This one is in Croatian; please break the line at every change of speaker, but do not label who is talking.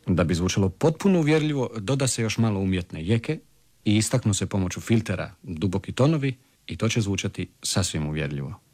Da bi zvučalo potpuno uvjerljivo, doda se još malo umjetne jeke i istaknu se pomoću filtera duboki tonovi i to će zvučati sasvim uvjerljivo.